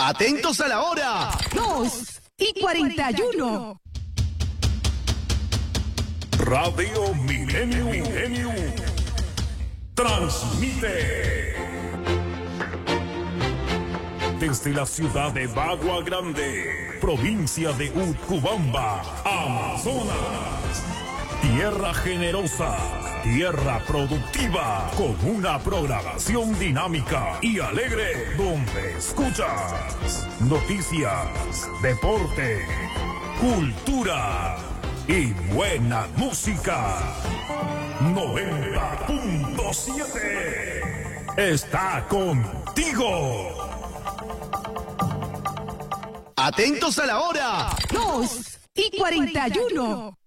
Atentos a la hora. 2:41. Radio Milenio transmite desde la ciudad de Bagua Grande, provincia de Utcubamba, Amazonas. Tierra generosa, tierra productiva, con una programación dinámica y alegre, donde escuchas noticias, deporte, cultura y buena música. 90.7 está contigo. Atentos a la hora. 2:41.